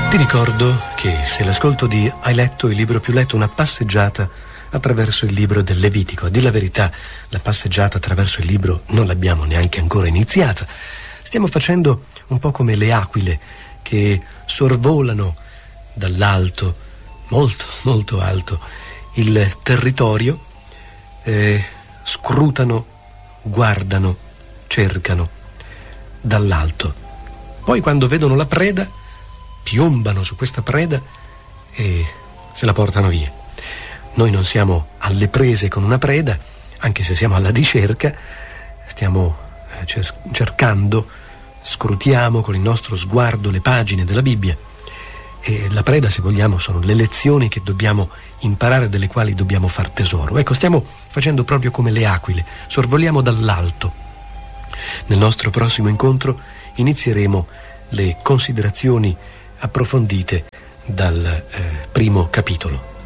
Ti ricordo che se l'ascolto di Hai letto il libro più letto, una passeggiata attraverso il libro del Levitico. A dir la verità, la passeggiata attraverso il libro non l'abbiamo neanche ancora iniziata. Stiamo facendo un po' come le aquile che sorvolano dall'alto, molto molto alto, il territorio, scrutano, guardano, cercano dall'alto. Poi quando vedono la preda piombano su questa preda e se la portano via. Noi non siamo alle prese con una preda, anche se siamo alla ricerca, stiamo cercando, scrutiamo con il nostro sguardo le pagine della Bibbia, e la preda, se vogliamo, sono le lezioni che dobbiamo imparare, delle quali dobbiamo far tesoro. Ecco, stiamo facendo proprio come le aquile, sorvoliamo dall'alto. Nel nostro prossimo incontro inizieremo le considerazioni approfondite dal primo capitolo.